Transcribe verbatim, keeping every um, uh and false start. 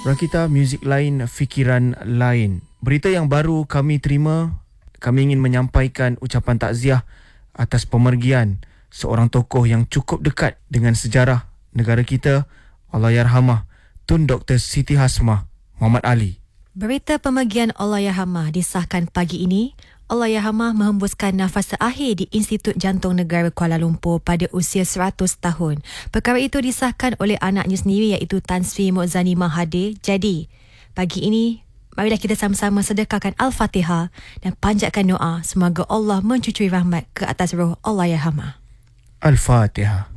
Rakita, muzik lain, fikiran lain. Berita yang baru kami terima, kami ingin menyampaikan ucapan takziah atas pemergian seorang tokoh yang cukup dekat dengan sejarah negara kita, Allahyarhamah Tun Doktor Siti Hasmah Muhammad Ali. Berita pemergian Allahyarhamah disahkan pagi ini. Allahyarhamah menghembuskan nafas terakhir di Institut Jantung Negara Kuala Lumpur pada usia seratus tahun. Perkara itu disahkan oleh anaknya sendiri iaitu Tan Sri Mu'zani Mahathir. Jadi, pagi ini, marilah kita sama-sama sedekahkan Al-Fatihah dan panjatkan doa semoga Allah mencucuri rahmat ke atas roh Allahyarhamah. Al-Fatihah.